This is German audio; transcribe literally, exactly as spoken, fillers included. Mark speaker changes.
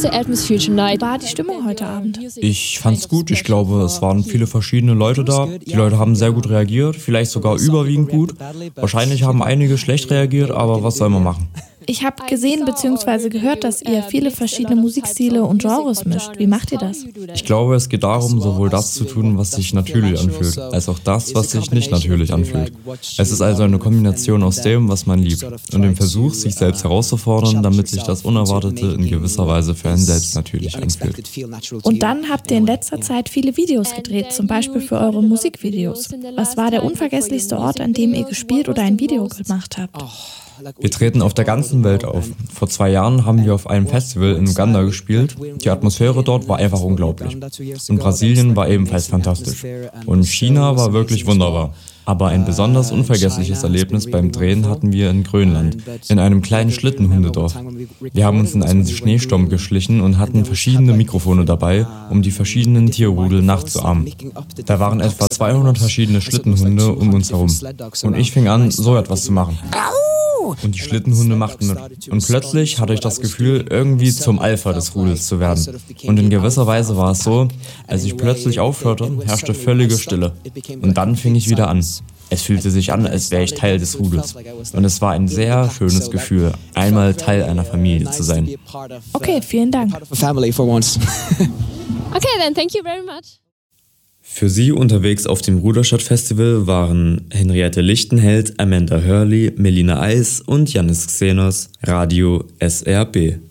Speaker 1: war die Stimmung heute Abend?
Speaker 2: Ich fand's gut. Ich glaube, es waren viele verschiedene Leute da. Die Leute haben sehr gut reagiert, vielleicht sogar überwiegend gut. Wahrscheinlich haben einige schlecht reagiert, aber was soll man machen?
Speaker 1: Ich habe gesehen bzw. gehört, dass ihr viele verschiedene Musikstile und Genres mischt. Wie macht ihr das?
Speaker 2: Ich glaube, es geht darum, sowohl das zu tun, was sich natürlich anfühlt, als auch das, was sich nicht natürlich anfühlt. Es ist also eine Kombination aus dem, was man liebt, und dem Versuch, sich selbst herauszufordern, damit sich das Unerwartete in gewisser Weise für einen selbst natürlich anfühlt.
Speaker 1: Und dann habt ihr in letzter Zeit viele Videos gedreht, zum Beispiel für eure Musikvideos. Was war der unvergesslichste Ort, an dem ihr gespielt oder ein Video gemacht habt?
Speaker 2: Wir treten auf der ganzen Welt auf. Vor zwei Jahren haben wir auf einem Festival in Uganda gespielt. Die Atmosphäre dort war einfach unglaublich. Und Brasilien war ebenfalls fantastisch. Und China war wirklich wunderbar. Aber ein besonders unvergessliches Erlebnis beim Drehen hatten wir in Grönland, in einem kleinen Schlittenhundedorf. Wir haben uns in einen Schneesturm geschlichen und hatten verschiedene Mikrofone dabei, um die verschiedenen Tierrudel nachzuahmen. Da waren etwa zweihundert verschiedene Schlittenhunde um uns herum. Und ich fing an, so etwas zu machen. Und die Schlittenhunde machten mit. Und plötzlich hatte ich das Gefühl, irgendwie zum Alpha des Rudels zu werden. Und in gewisser Weise war es so, als ich plötzlich aufhörte, herrschte völlige Stille. Und dann fing ich wieder an. Es fühlte sich an, als wäre ich Teil des Rudels. Und es war ein sehr schönes Gefühl, einmal Teil einer Familie zu sein.
Speaker 1: Okay, vielen Dank.
Speaker 3: Okay, then thank you very much.
Speaker 2: Für Sie unterwegs auf dem Ruderstadt-Festival waren Henriette Lichtenheld, Amanda Hurley, Melina Eis und Yannis Xenos, Radio S R B.